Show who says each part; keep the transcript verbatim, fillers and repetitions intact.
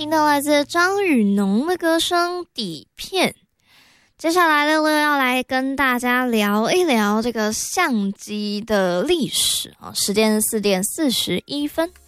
Speaker 1: 听到来自张雨农的歌声《底片》。接下来六六要来跟大家聊一聊这个相机的历史啊，时间四点四十一分。